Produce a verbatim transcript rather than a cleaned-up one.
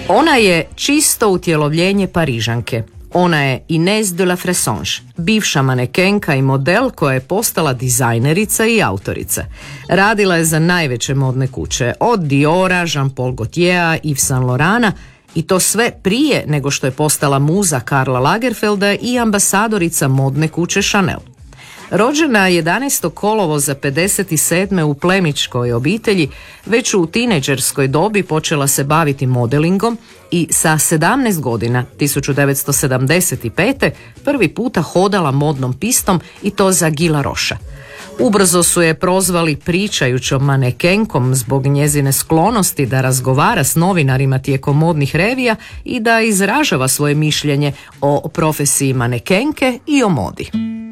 Ona je čisto utjelovljenje Parižanke. Ona je Inés de la Fressange, bivša manekenka i model koja je postala dizajnerica i autorica. Radila je za najveće modne kuće, od Diora, Jean Paul Gaultiera, Yves Saint Laurenta, i to sve prije nego što je postala muza Karla Lagerfelda i ambasadorica modne kuće Chanel. Rođena jedanaestog kolovoza pedeset sedme u plemićkoj obitelji, već u tinejdžerskoj dobi počela se baviti modelingom i sa sedamnaest godina, tisuću devetsto sedamdeset pete. prvi puta hodala modnom pistom i to za Guy Laroche. Ubrzo su je prozvali pričajućom manekenkom zbog njezine sklonosti da razgovara s novinarima tijekom modnih revija i da izražava svoje mišljenje o profesiji manekenke i o modi.